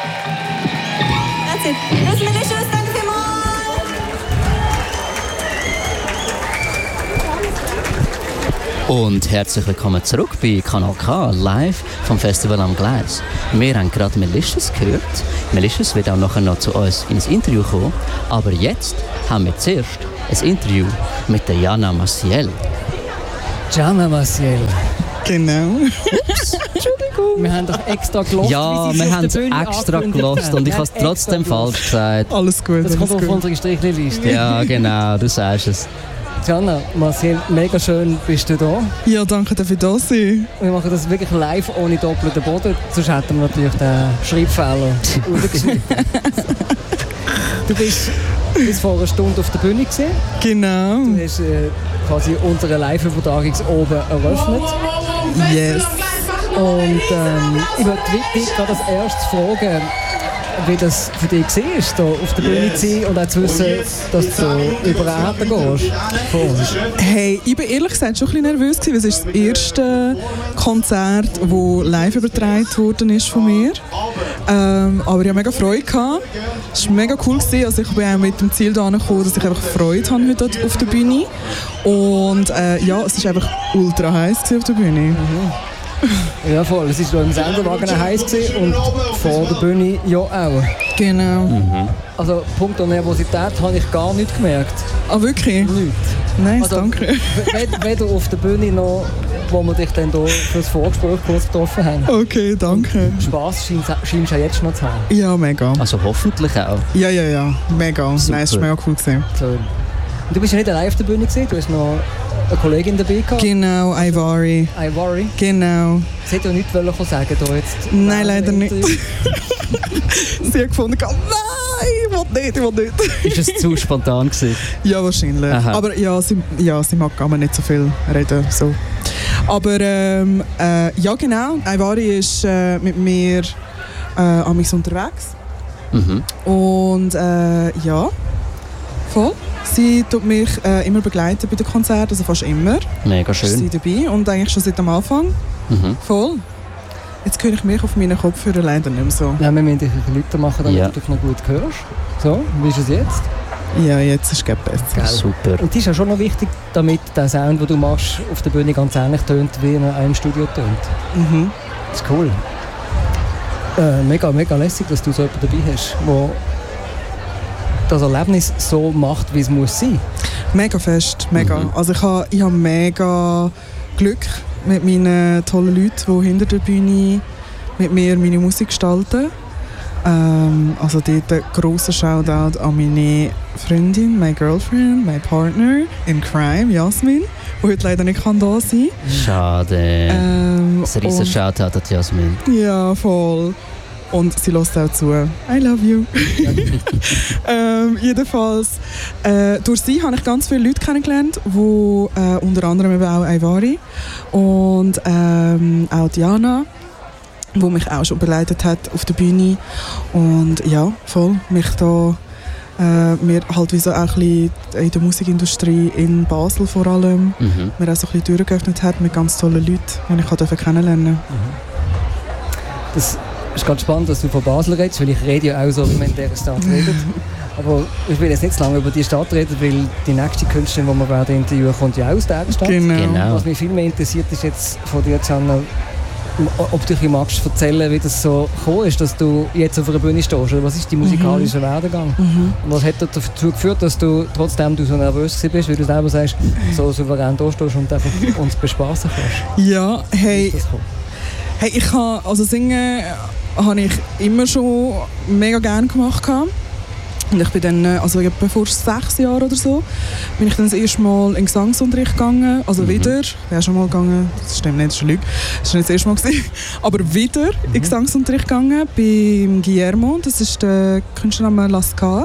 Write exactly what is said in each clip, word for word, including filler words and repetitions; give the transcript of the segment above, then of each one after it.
That's it. Los Melicious, danke vielmals. Und herzlich willkommen zurück bei Kanal K, live vom Festival am Gleis. Wir haben gerade Melicious gehört. Melicious wird auch nachher noch zu uns ins Interview kommen. Aber jetzt haben wir zuerst ein Interview mit der Jana Maciel. Jana Maciel. Genau. Ups, Entschuldigung. Wir haben doch extra gelost. Ja, wir haben es extra gelost und ich habe es trotzdem falsch gesagt. Alles gut. Das kommt alles auf gut. unsere Strichliste. Ja, genau, du sagst es. Jana Maciel, mega schön bist du da. Ja, danke, dass ich da sein. Wir machen das wirklich live ohne doppelten Boden. Sonst hätten wir natürlich den Schreibfehler rausgeschnitten. Du bist bis vor einer Stunde auf der Bühne gewesen. Genau. Du hast äh, quasi unsere Live-Übertragungsoben eröffnet. Yes. Und ähm, ich wollte dich gerade als erstes fragen, wie das für dich war, hier auf der Bühne zu sein und auch zu wissen, dass du über Äther gehst von uns. Hey, ich bin ehrlich gesagt schon ein bisschen nervös gewesen, weil es ist das erste Konzert, das live übertragen worden ist von mir. Ähm, aber ich hatte mega Freude gehabt. Es war mega cool gewesen. Also ich bin auch mit dem Ziel da gekommen, dass ich einfach Freude habe heute auf der Bühne. Und äh, ja, es war einfach ultra heiß auf der Bühne. Mhm. Ja, voll. Es war im Senderwagen heiß gewesen und vor der Bühne ja auch. Genau. Mhm. Also, Punkt an Nervosität habe ich gar nicht gemerkt. Ah, wirklich? Nichts. Nice, Also, danke. Weder auf der Bühne noch, wo wir dich dann hier für das Vorgespräch kurz getroffen haben. Okay, danke. Spass scheinst du auch jetzt noch zu haben. Ja, mega. Also hoffentlich auch. Ja, ja, ja. Mega. Super. Nein, es war mega cool gewesen. Schön. Und du bist ja nicht allein auf der Bühne gewesen, du hast noch eine Kollegin dabei gehabt. Genau, Ivari. Ivari. Genau. Sie hätte ja nichts wollen sagen da jetzt. Nein, leider nicht. Interview. Sie hat gefunden, nein, ich will nicht, ich will nicht. Ist es zu spontan gewesen? Ja, wahrscheinlich. Aha. Aber ja sie, ja, sie mag aber nicht so viel reden. So. Aber ähm, äh, ja, genau. Ivari ist äh, mit mir äh, an mich unterwegs. Mhm. Und äh, ja, voll. Sie tut mich äh, immer begleiten bei den Konzerten, also fast immer. Mega Ist sie schön. dabei und eigentlich schon seit am Anfang. Mhm. Voll. Jetzt höre ich mich auf meinen Kopfhörer leider nicht mehr so. Ja, wir müssen dich ein bisschen lauter machen, damit Ja. du dich noch gut hörst. So, wie ist es jetzt? Ja, jetzt ist es besser. Geil. Super. Und das ist ja schon noch wichtig, damit der Sound, den du machst, auf der Bühne ganz ähnlich tönt, wie er auch im Studio tönt. Mhm. Das ist cool. Äh, mega, mega lässig, dass du so jemanden dabei hast, der das Erlebnis so macht, wie es muss sein. Mega fest, mega. Mhm. Also ich habe ich ha mega Glück mit meinen tollen Leuten, die hinter der Bühne mit mir meine Musik gestalten. Ähm, also dort ein grosser Shoutout an meine Freundin, meine Girlfriend, mein Partner in Crime, Jasmin, die heute leider nicht kann da sein Schade. ähm, Ein riesen und- Shoutout an Jasmin. Ja, voll. Und sie hört auch zu. I love you. ähm, jedenfalls, äh, durch sie habe ich ganz viele Leute kennengelernt, wo, äh, unter anderem eben auch Ivari und ähm, auch Diana, die mich auch schon begleitet hat auf der Bühne. Und ja, voll, mich da äh, mir halt wie so auch ein bisschen in der Musikindustrie in Basel vor allem, Mhm. mir auch so ein bisschen durchgeöffnet hat mit ganz tollen Leuten, die ich halt kennenlernen Das ist ganz spannend, dass du von Basel redest, weil ich rede ja auch so, wie man in dieser Stadt redet. Aber ich will jetzt nicht zu lange über die Stadt reden, weil die nächste Künstlerin, die wir werden interviewen, kommt ja auch aus dieser Stadt. Genau. Genau. Was mich viel mehr interessiert, ist jetzt von dir, Jana, ob du dir magst erzählen, wie das so gekommen ist, dass du jetzt auf einer Bühne stehst. Oder was ist dein musikalischer Werdegang? Mhm. Und was hat dazu geführt, dass du, trotzdem du so nervös bist, wie du selber sagst, so souverän da stehst und einfach uns bespaßen kannst? Ja, hey, Wie ist das gekommen? hey ich habe, also singen habe ich immer schon mega gerne gemacht gehabt. Und ich bin dann, äh, also etwa vor sechs Jahren oder so, bin ich dann das erste Mal in Gesangsunterricht gegangen, also Mhm. wieder, ich bin auch schon mal gegangen, das stimmt nicht, das ist eine Lüge, das war nicht das erste Mal gewesen, aber wieder Mhm. in Gesangsunterricht gegangen, beim Guillermo, das ist der Künstlername Lascar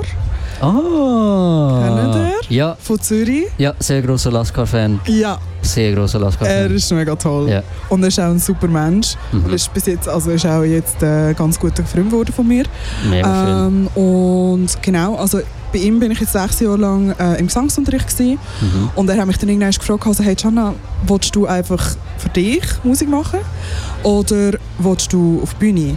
Ah. Kennt ihr? Ja, von Zürich. ja, sehr grosser Lascar-Fan. Ja, Sehr grosser er Lascar-Fan. ist mega toll. Ja. Und er ist auch ein super Mensch. Mhm. Und er ist bis jetzt, also ist auch jetzt ein ganz guter Freund geworden von mir. Mega schön. Ähm, und genau, also bei ihm bin ich jetzt sechs Jahre lang äh, im Gesangsunterricht gewesen. Mhm. Und er hat mich dann irgendwann gefragt, also, hey Jana, willst du einfach für dich Musik machen oder willst du auf die Bühne?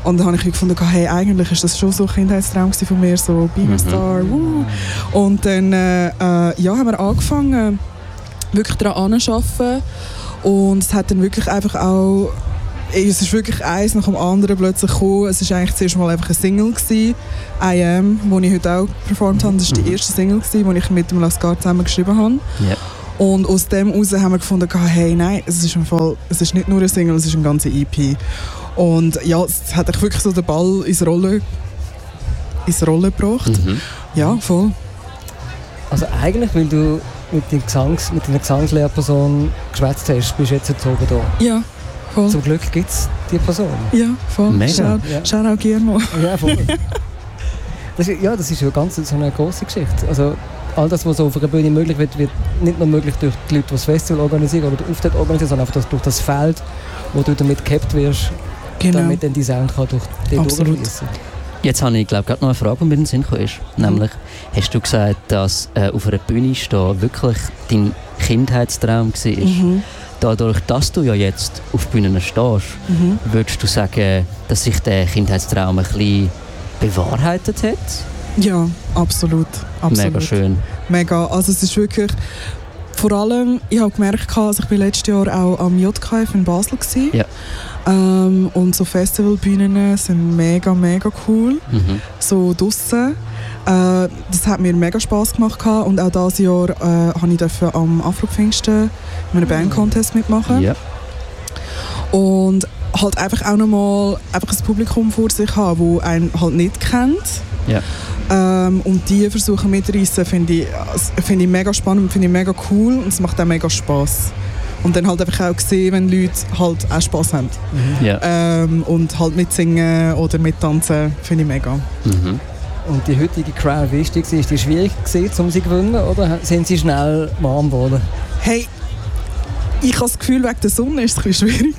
Und dann habe ich gefunden, hey, eigentlich ist das schon so ein Kindheitstraum von mir, so Being a Star. Woo. Und dann äh, äh, ja, haben wir angefangen, wirklich daran zu arbeiten. Und es hat dann wirklich einfach auch, es ist wirklich eins nach dem anderen plötzlich gekommen. Es war eigentlich zuerst mal einfach eine Single gewesen, I Am, die ich heute auch performt habe. Das war die erste Single gewesen, die ich mit dem Lascar zusammen geschrieben habe. Yep. Und aus dem heraus haben wir gefunden, hey, nein, es ist, im Fall, es ist nicht nur eine Single, es ist eine ganze E P. Und ja, es hat echt wirklich so den Ball ins Rollen, ins Rollen gebracht. Mhm. Ja, voll. Also eigentlich, weil du mit, den Gesangs-, mit deiner Gesangslehrperson geschwätzt hast, bist du jetzt jetzt oben da. Ja, voll. Zum Glück gibt es die Person. Ja, voll. Mega. Schau auch Guillermo. Ja, voll. Das ist, ja, das ist ja ganz so eine grosse Geschichte. Also, all das, was so auf einer Bühne möglich wird, wird nicht nur möglich durch die Leute, die das Festival organisieren oder den Auftritt organisieren, sondern einfach durch das Feld, wo du damit gehabt wirst, genau. Damit dann die Sound kann durch den durchfließen. Jetzt habe ich, glaube gerade noch eine Frage, die mir in den Sinn gekommen ist. Mhm. Nämlich, hast du gesagt, dass äh, auf einer Bühne stehen wirklich dein Kindheitstraum war? Mhm. Dadurch, dass du ja jetzt auf Bühnen stehst, mhm. würdest du sagen, dass sich der Kindheitstraum ein bisschen bewahrheitet hat? Ja, absolut. absolut. Mega schön. Mega. Also es ist wirklich, vor allem, ich habe gemerkt, also ich war letztes Jahr auch am J K F in Basel gewesen. Ja. Ähm, und so Festivalbühnen sind mega, mega cool. Mhm. So draussen. Äh, das hat mir mega Spass gemacht und auch dieses Jahr äh, durfte ich am Afro-Pfingsten in einem Band-Contest mitmachen. Ja. Und halt einfach auch nochmal einfach ein Publikum vor sich haben, das einen halt nicht kennt. Ja. Ähm, und die versuchen mitreißen, finde ich, find ich mega spannend, finde ich mega cool und es macht auch mega Spass. Und dann halt einfach auch sehen, wenn Leute halt auch Spass haben. Mhm. Ja. Ähm, und halt mitsingen oder mittanzen, finde ich mega. Mhm. Und die heutige Crowd, wie wichtig war, ist die schwierig gewesen, um sie zu gewinnen, oder sind sie schnell warm geworden? Hey, ich habe das Gefühl, wegen der Sonne war es ein bisschen schwierig.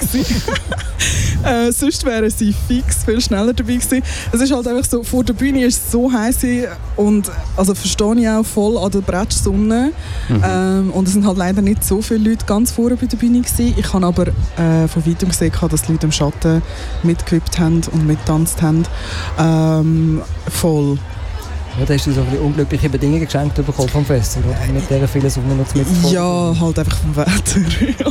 äh, sonst wären sie fix viel schneller dabei gewesen. Es ist halt einfach so, vor der Bühne ist es so heiß und also verstehe ich auch voll an der Brettsonne. Mhm. Ähm, und es sind halt leider nicht so viele Leute ganz vorne bei der Bühne gewesen. Ich habe aber äh, von weitem gesehen, dass die Leute im Schatten mitgewippt haben und mitgetanzt haben. Ähm, voll. Ja, da hast du so unglückliche Bedingungen geschenkt bekommen vom Festival, oder? Mit dieser vielen Sonne noch mit. Ja, halt einfach vom Wetter.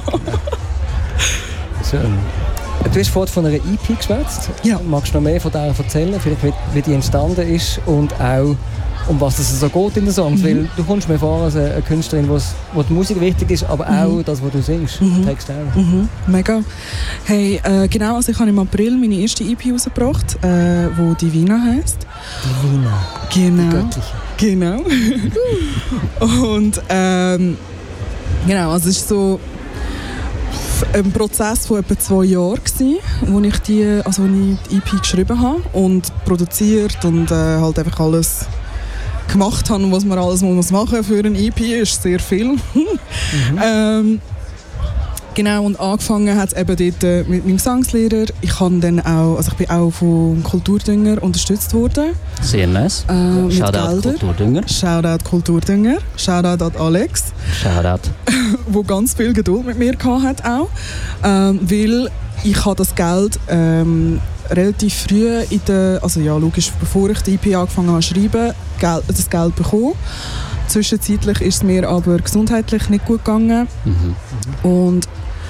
Schön. Du hast vorhin von einer E P geschwätzt. Ja. Magst du noch mehr von der erzählen, vielleicht wie, wie die entstanden ist und auch um was es so geht in den Songs? Mhm. Weil du kommst mir vor als eine Künstlerin, wo die Musik wichtig ist, aber auch mhm. das, was du singst, mhm. Text auch. Mhm. Mega. Hey, äh, genau, also ich habe im April meine erste E P rausgebracht, äh, die Divina heisst. Divina. Genau. Genau. Und ähm, genau, also es ist so ein Prozess von etwa zwei Jahren gewesen, wo ich die, also wo ich die E P geschrieben habe und produziert und äh, halt einfach alles gemacht habe, was man alles muss machen für eine E P, ist sehr viel. mhm. ähm, genau, und angefangen hat es eben dort äh, mit meinem Gesangslehrer. Ich, dann auch, also ich bin auch vom Kulturdünger unterstützt worden. Sehr nice. Äh, Shoutout Kulturdünger. Shoutout Kulturdünger. Shoutout an Alex. Shoutout. Wo ganz viel Geduld mit mir hat auch. Ähm, weil ich habe das Geld ähm, relativ früh in der, also ja logisch, bevor ich die E P angefangen habe zu schreiben, Geld, das Geld bekommen. Zwischenzeitlich ist es mir aber gesundheitlich nicht gut gegangen. Mhm. Und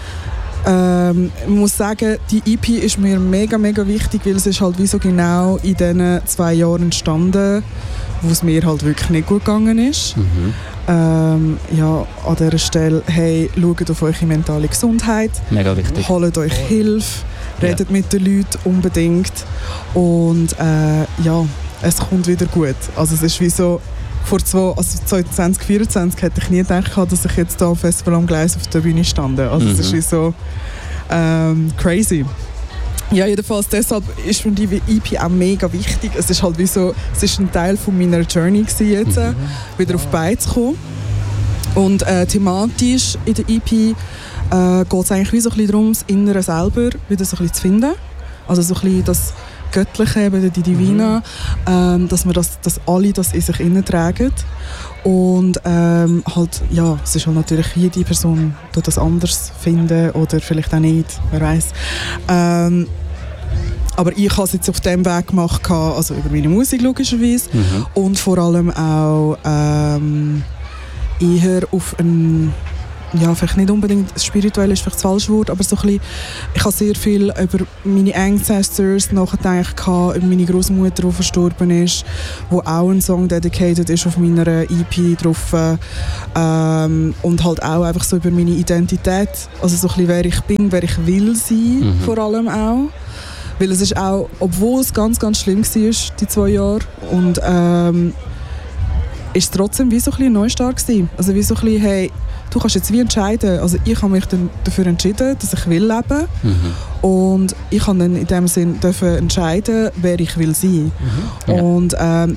ähm, ich muss sagen, die E P ist mir mega, mega wichtig, weil es ist halt wie so genau in diesen zwei Jahren entstanden, wo es mir halt wirklich nicht gut gegangen ist. Mhm. Ähm, ja, an dieser Stelle, hey, schaut auf eure mentale Gesundheit. Mega wichtig. Holt euch Hilfe, redet ja. mit den Leuten unbedingt. Und äh, ja, es kommt wieder gut. Also es ist wie so, vor zwei, also zwanzig vierundzwanzig hätte ich nie gedacht, dass ich jetzt hier am Festival am Gleis auf der Bühne stand. Also mhm. es ist wie so ähm, crazy. Ja, jedenfalls deshalb ist mir die E P auch mega wichtig. Es ist halt wie so, es ist ein Teil von meiner Journey gewesen jetzt, mhm. wieder auf die Beine zu kommen. Und äh, thematisch in der E P äh, geht es eigentlich wie so ein bisschen darum, das Innere selber wieder so ein bisschen zu finden. Also so ein bisschen das Göttliche, eben die Divina, mhm. ähm, dass wir das, dass alle das in sich innen tragen. Und ähm, halt, ja, es ist halt natürlich jede Person tut das anders finden oder vielleicht auch nicht, wer weiß. Ähm, aber ich habe es jetzt auf dem Weg gemacht, also über meine Musik logischerweise mhm. und vor allem auch ähm, eher auf ein, ja, vielleicht nicht unbedingt spirituell ist vielleicht das falsche Wort, aber so ein bisschen, ich habe sehr viel über meine Ancestors nachgedacht, über meine Großmutter, die verstorben ist, wo auch ein Song dedicated ist auf meiner E P drauf, ähm, und halt auch einfach so über meine Identität, also so ein bisschen, wer ich bin, wer ich will sein, mhm. vor allem auch. Weil es ist auch, obwohl es ganz, ganz schlimm war, die zwei Jahre, und ähm, ist es trotzdem wie so ein bisschen ein Neustart gewesen. Also wie so ein bisschen, hey, du kannst jetzt wie entscheiden. Also ich habe mich dann dafür entschieden, dass ich will leben. Mhm. Und ich kann dann in dem Sinn dafür entscheiden, wer ich will sein. Mhm. Ja. Und ähm,